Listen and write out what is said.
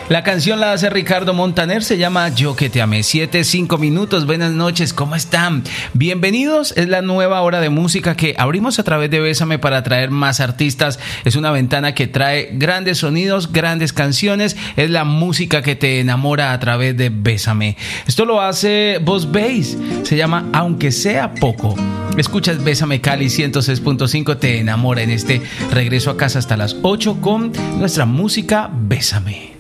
La canción la hace Ricardo Montaner, se llama Yo que te amé. 7:05 minutos. Buenas noches, ¿cómo están? Bienvenidos, es la nueva hora de música que abrimos a través de Bésame para traer más artistas. Es una ventana que trae grandes sonidos, grandes canciones. Es la música que te enamora a través de Bésame. Esto lo hace Boss Bass, se llama Aunque sea poco. Escuchas Bésame Cali 106.5, te enamora en este regreso a casa hasta las 8 con nuestra música Bésame.